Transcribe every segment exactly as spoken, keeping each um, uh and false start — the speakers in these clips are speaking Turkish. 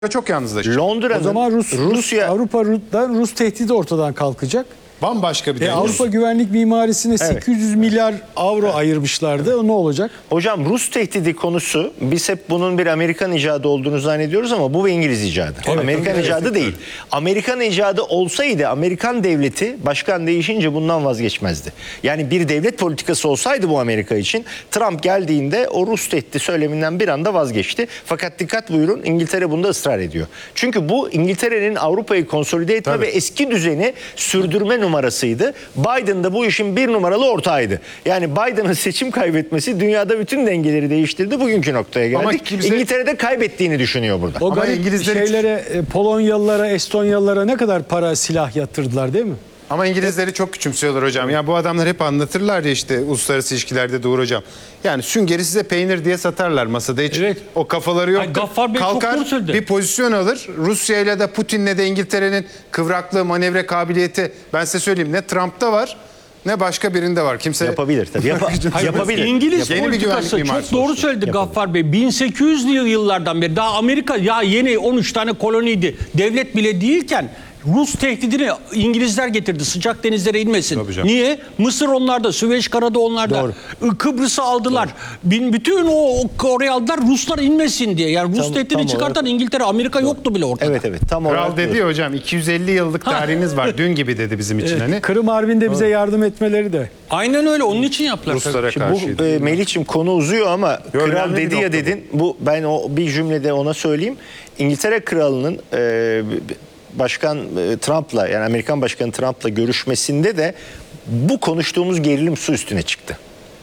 çok yalnızlaşacak. Londra'nın, O zaman Rus, Rusya... Rus, Avrupa'dan Rus tehdidi ortadan kalkacak. Bambaşka bir E, deniz. Avrupa güvenlik mimarisine Evet. sekiz yüz milyar avro evet. ayırmışlardı. O ne olacak? Hocam Rus tehdidi konusu, biz hep bunun bir Amerikan icadı olduğunu zannediyoruz ama bu bir İngiliz icadı. Evet, Amerikan evet, icadı evet. değil. Amerikan icadı olsaydı Amerikan devleti başkan değişince bundan vazgeçmezdi. Yani bir devlet politikası olsaydı bu Amerika için, Trump geldiğinde o Rus tehdidi söyleminden bir anda vazgeçti. Fakat dikkat buyurun, İngiltere bunda ısrar ediyor. Çünkü bu İngiltere'nin Avrupa'yı konsolide etme Tabii. ve eski düzeni sürdürme numarasıydı. Biden da bu işin bir numaralı ortağıydı. Yani Biden'ın seçim kaybetmesi dünyada bütün dengeleri değiştirdi. Bugünkü noktaya geldik. Ama kimse- İngiltere'de kaybettiğini düşünüyor burada. O Ama garip İngilizler şeylere, e, Polonyalılara, Estonyalılara ne kadar para, silah yatırdılar değil mi? Ama İngilizleri çok küçümsüyorlar hocam. Ya bu adamlar hep anlatırlar ya işte uluslararası ilişkilerde Doğru hocam. Yani süngeri size peynir diye satarlar masada. Hiç Evet. o kafaları yok. Ay, Gaffar Bey çok Kalkar doğru söyledi. bir pozisyon alır. Rusya ile de Putin'le de İngiltere'nin kıvraklığı, manevra kabiliyeti ben size söyleyeyim ne Trump'ta var ne başka birinde var. Kimse Yapabilir tabii. Yapa- Hayır, yapabilir. İngiliz Yeni bir politikası güvenlik mimarisi çok doğru olsun. söyledi Gaffar Bey. bin sekiz yüzlü yıllardan beri daha Amerika ya yeni on üç tane koloniydi. Devlet bile değilken Rus tehdidini İngilizler getirdi. Sıcak denizlere inmesin. Tabii canım. Niye? Mısır onlarda, Süveyş Karadı onlarda. Doğru. Kıbrıs'ı aldılar. Bin, bütün o, o oraya aldılar Ruslar inmesin diye. Yani Rus Tam- tehdidini tam çıkartan olarak- İngiltere, Amerika yoktu bile ortada. Evet evet. Tam Kral olarak dedi diyor. ya hocam iki yüz elli yıllık tarihiniz var. Dün gibi dedi bizim için hani. Kırım Harbi'nde bize yardım etmeleri de. Aynen öyle. Onun için yaptılar. Ruslara Şimdi karşıydı. bu e, Melih'ciğim konu uzuyor ama kral önemli bir dedi ya nokta bu. dedin. Bu ben o bir cümlede ona söyleyeyim. İngiltere kralının e, Başkan e, Trump'la yani Amerikan Başkanı Trump'la görüşmesinde de bu konuştuğumuz gerilim su üstüne çıktı.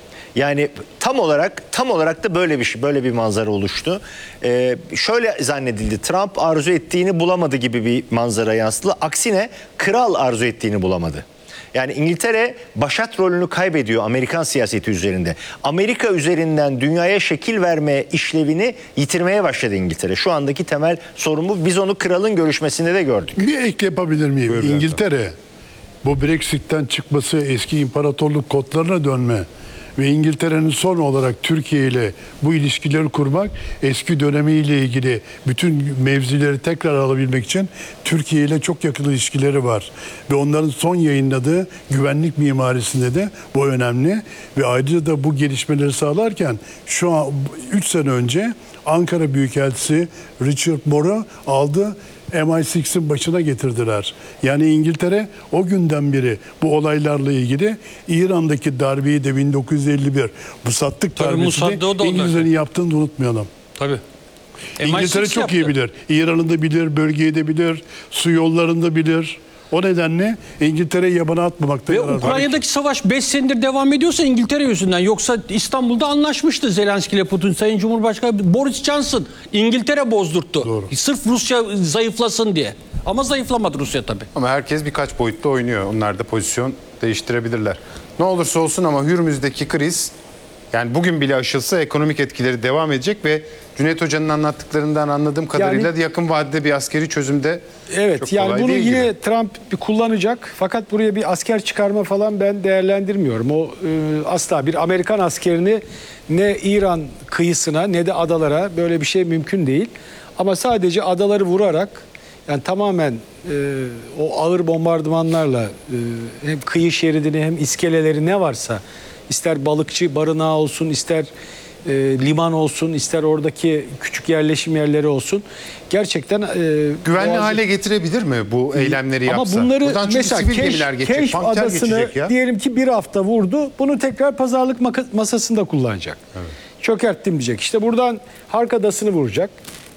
Yani tam olarak tam olarak da böyle bir şey, böyle bir manzara oluştu. Ee, şöyle zannedildi. Trump arzu ettiğini bulamadı gibi bir manzara yansıdı. Aksine kral arzu ettiğini bulamadı. Yani İngiltere başat rolünü kaybediyor Amerikan siyaseti üzerinde. Amerika üzerinden dünyaya şekil verme işlevini yitirmeye başladı İngiltere. Şu andaki temel sorun bu. Biz onu kralın görüşmesinde de gördük. Bir ek yapabilir miyim? Buyurun İngiltere bu Brexit'ten çıkması, eski imparatorluk kodlarına dönme ve İngiltere'nin son olarak Türkiye ile bu ilişkileri kurmak, eski dönemiyle ilgili bütün mevzileri tekrar alabilmek için Türkiye ile çok yakın ilişkileri var. Ve onların son yayınladığı güvenlik mimarisinde de bu önemli. Ve ayrıca da bu gelişmeleri sağlarken şu an üç sene önce Ankara Büyükelçisi Richard Moore'u aldı. M I altının başına getirdiler. Yani İngiltere o günden beri bu olaylarla ilgili İran'daki darbeyi de bin dokuz yüz elli bir Musattık Tabii darbesini Musaddık o da ondan. İngilizlerin yaptığını da unutmayalım. Tabii. İngiltere M I altı çok iyi yaptı. bilir. İran'ı da bilir, bölgeyi de bilir, su yollarını da bilir. O nedenle İngiltere'yi yabana atmamakta Ve yarar var. Ukrayna'daki savaş beş senedir devam ediyorsa İngiltere yüzünden. Yoksa İstanbul'da anlaşmıştı Zelenski ile Putin. Sayın Cumhurbaşkanı Boris Johnson İngiltere bozdurttu. Doğru. Sırf Rusya zayıflasın diye. Ama zayıflamadı Rusya tabii. Ama herkes birkaç boyutta oynuyor. Onlar da pozisyon değiştirebilirler. Ne olursa olsun ama Hürmüz'deki kriz yani bugün bile aşılsa ekonomik etkileri devam edecek ve Cüneyt Hoca'nın anlattıklarından anladığım kadarıyla Yani- yakın vadede bir askeri çözümde Evet çok yani kolay bunu değil yine gibi. Trump bir kullanacak. Fakat buraya bir asker çıkarma falan ben değerlendirmiyorum. O e, asla bir Amerikan askerini ne İran kıyısına ne de adalara böyle bir şey mümkün değil. Ama sadece adaları vurarak yani tamamen e, o ağır bombardımanlarla e, hem kıyı şeridini hem iskeleleri ne varsa ister balıkçı barınağı olsun ister e, liman olsun ister oradaki küçük yerleşim yerleri olsun gerçekten e, Güvenli Boğaz'ı- hale getirebilir mi bu eylemleri ama yapsa? bunları Buradan çünkü mesela sivil Keş, gemiler geçecek, Keşf panter Adası'nı geçecek ya. diyelim ki bir hafta vurdu. Bunu tekrar pazarlık maka- masasında kullanacak. Çökerttim diyecek. İşte buradan Hark Adası'nı vuracak.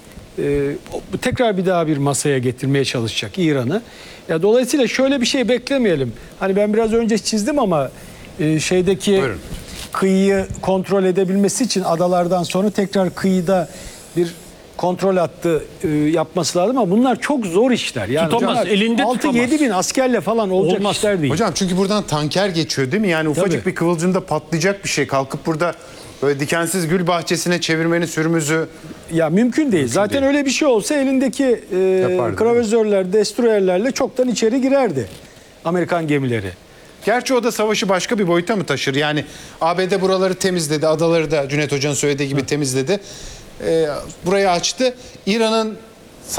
Ee, o- tekrar bir daha bir masaya getirmeye çalışacak İran'ı. Ya dolayısıyla şöyle bir şey beklemeyelim. Hani ben biraz önce çizdim ama e, şeydeki Buyurun. kıyıyı kontrol edebilmesi için adalardan sonra tekrar kıyıda bir kontrol hattı e, yapması lazım ama bunlar çok zor işler. Yani Tutamaz, bunlar elinde altı tutamaz. yedi bin askerle falan olacak Olmaz. işler değil. Hocam çünkü buradan tanker geçiyor değil mi? Yani ufacık Tabii. bir kıvılcımda patlayacak bir şey. Kalkıp burada böyle dikensiz gül bahçesine çevirmenin Sürmüz'ü Ya mümkün değil. Zaten değil. öyle bir şey olsa elindeki e, Yapardı, kravözörler, destroyerlerle çoktan içeri girerdi Amerikan gemileri. Gerçi o da savaşı başka bir boyuta mı taşır? Yani A B D buraları temizledi, adaları da Cüneyt Hoca'nın söylediği gibi temizledi. Ee, burayı açtı. İran'ın